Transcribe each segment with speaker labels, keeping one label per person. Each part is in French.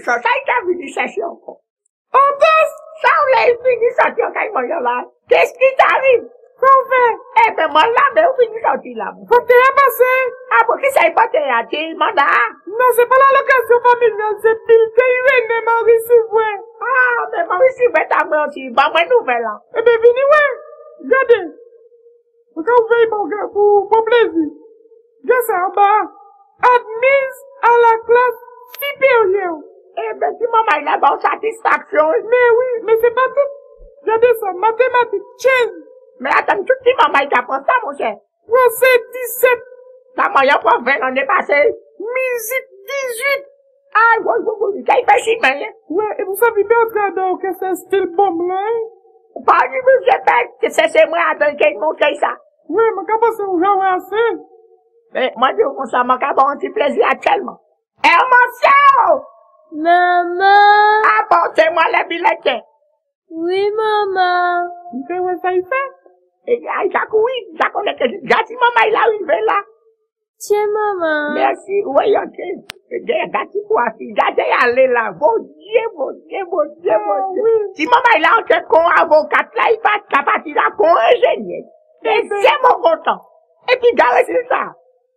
Speaker 1: ça y t'a venu chercher encore. Hortense, ça on l'a fini sortir quand il là. Qu'est-ce qui t'arrive? Qu'on fait? Eh ben, moi là, mais on finit sortir là.
Speaker 2: Faut que t'aies passé.
Speaker 1: Ah, pour qui ça y pas t'es à t'es mandat?
Speaker 2: Non, c'est pas la location familiale, c'est pile t'es Maurice, ouais.
Speaker 1: Ah, mais Maurice, va t'amener aussi. Bah, moi, nouvelle, là.
Speaker 2: Eh ben, venez, ouais. Regardez. Quand vous veillez, mon gars, pour plaisir. Regarde ça en bas. Admise à la classe supérieure.
Speaker 1: Eh ben, si maman, il a bonne satisfaction.
Speaker 2: Mais oui, mais c'est pas tout. Regardez ça, mathématiques, chaîne.
Speaker 1: Mais attends, tout petit maman, il t'apprend ça, mon cher.
Speaker 2: Français 17.
Speaker 1: Ta moyen pour 20 l'année passée.
Speaker 2: Musique 18.
Speaker 1: Ah, oui, il fait chier, mais,
Speaker 2: Ouais, et vous savez bien entrer dans l'orchestre un style bombe, là, hein?
Speaker 1: pas du tout, je sais que c'est moi à donner qu'il montre ça.
Speaker 2: Oui, mais quand passez au genre assez.
Speaker 1: Mais, moi, je vous ça m'a qu'à avoir un petit plaisir actuellement. Eh, monsieur!
Speaker 3: Maman!
Speaker 1: Apportez-moi les billets.
Speaker 3: Oui, maman.
Speaker 2: Vous savez où ça y fait?
Speaker 1: Et, Jacques, oui, Jacques, on est que, Jacques, maman, il est arrivé là.
Speaker 3: Tiens, maman.
Speaker 1: Merci, oui, ok. Gâti quoi, si j'allais aller là, mon Dieu. Si maman il a un con avocat là, il passe la partie là, con ingénieur. Et c'est mon content. Et puis, garde c'est ça.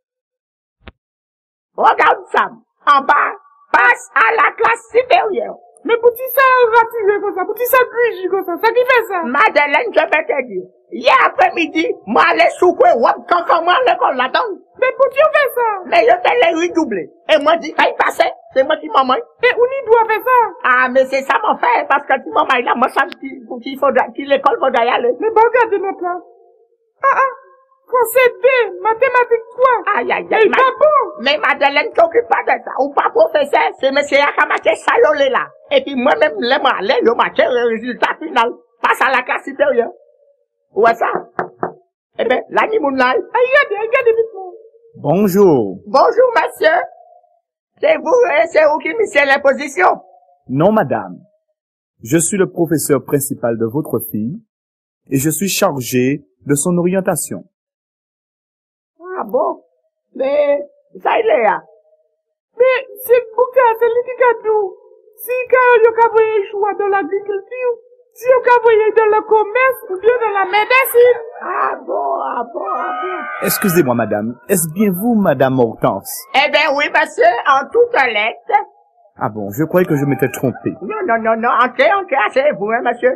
Speaker 1: Regarde ça. En bas, passe à la classe supérieure.
Speaker 2: Mais pour qui ça ratisé comme ça? Pour qui ça grigi comme ça? Ça qui fait ça?
Speaker 1: Madeleine, je vais te dire. Hier après-midi, moi, allais souper, quand moi, l'école là-dedans.
Speaker 2: Mais pour qui on fait ça?
Speaker 1: Mais je te l'ai redoublé. Et moi, dit, quand il passait, c'est moi qui maman.
Speaker 2: Et où il doit faire ça?
Speaker 1: Ah, mais c'est ça mon frère, parce que si maman il a, moi, ça me dit, qu'il faudra, qu'il l'école faudra y aller.
Speaker 2: Mais bon, regardez notre là. Français 2, mathématiques 3.
Speaker 1: Aïe,
Speaker 2: Mais pas bon.
Speaker 1: Mais Madeleine s'occupe pas de ça. Ou pas professeur, c'est monsieur Yakamate Salolé là. Et puis moi-même, le match, le résultat final, passe à la classe supérieure. Où est ça? Eh ben, l'année moonlight.
Speaker 2: Regardez vite.
Speaker 4: Bonjour.
Speaker 1: Bonjour, monsieur. C'est vous qui mise l'imposition?
Speaker 4: Non, madame. Je suis le professeur principal de votre fille et je suis chargé de son orientation.
Speaker 1: Ah bon? Mais, ça il est là.
Speaker 2: Mais c'est Bouka, c'est lui qui a tout. Si quand il a voyé choix dans l'agriculture, si il a voyé dans le commerce ou bien dans la médecine.
Speaker 1: Ah bon.
Speaker 4: Excusez-moi, madame. Est-ce bien vous, madame Hortense?
Speaker 1: Eh ben oui, monsieur, en toute lettre.
Speaker 4: Ah bon, je croyais que je m'étais trompé.
Speaker 1: Non, entrez, asseyez-vous, hein, monsieur.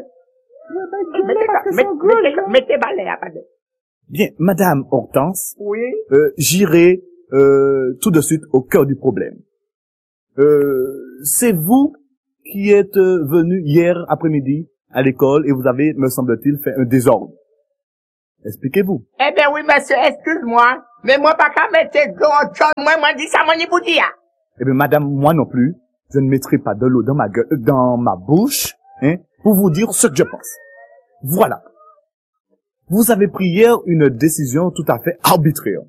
Speaker 1: Mettez balai à pas de.
Speaker 4: Bien, madame Hortense,
Speaker 1: Oui.
Speaker 4: j'irai tout de suite au cœur du problème. C'est vous qui êtes venu hier après-midi à l'école et vous avez, me semble-t-il, fait un désordre. Expliquez-vous.
Speaker 1: Eh ben oui, monsieur, excuse-moi, mais moi pas qu'à mettre moi dit ça, moi n'y vous dire.
Speaker 4: Eh bien, madame, moi non plus, je ne mettrai pas de l'eau dans ma gueule, dans ma bouche, hein, pour vous dire ce que je pense. Voilà. Vous avez pris hier une décision tout à fait arbitraire.